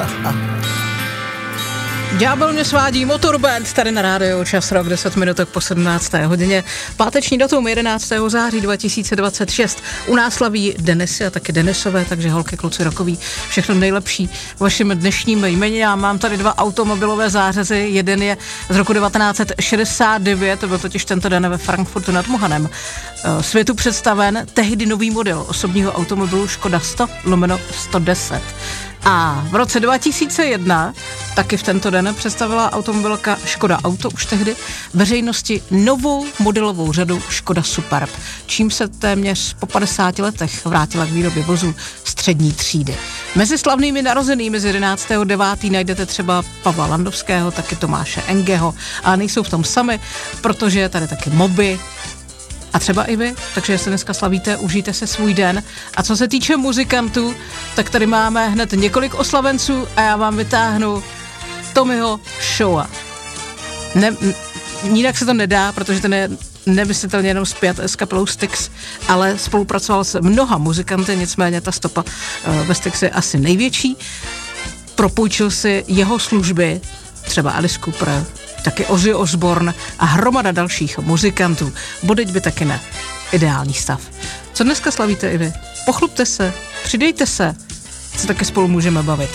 Ďábel mě svádí, Motorband, tady na rádiu, čas rok 10 minutek po 17. hodině. Páteční datum 11. září 2026. U nás slaví Denisy a taky Denisové, takže holky, kluci, rokoví, všechno nejlepší vašim dnešním jméně. Já mám tady 2 automobilové zářezy, jeden je z roku 1969, to byl totiž tento den ve Frankfurtu nad Mohanem. Světu představen tehdy nový model osobního automobilu Škoda 100/110. A v roce 2001 taky v tento den představila automobilka Škoda Auto už tehdy veřejnosti novou modelovou řadu Škoda Superb, čím se téměř po 50 letech vrátila k výrobě vozů střední třídy. Mezi slavnými narozenými z 11.9. najdete třeba Pavla Landovského, taky Tomáše Engeho, a nejsou v tom sami, protože je tady taky Moby, a třeba i vy, takže jestli dneska slavíte, užijte se svůj den. A co se týče muzikantů, tak tady máme hned několik oslavenců a já vám vytáhnu Tommyho Showa. Jinak se to nedá, protože ten je nemyslitelně jenom zpět s kapelou Styx, ale spolupracoval s mnoha muzikanty, nicméně ta stopa ve Styx je asi největší. Propůjčil si jeho služby, třeba Alice Cooper, taky Ozzy Osbourne a hromada dalších muzikantů. Bodeď by taky ne. Ideální stav. Co dneska slavíte i vy? Pochlupte se, přidejte se, co taky spolu můžeme bavit.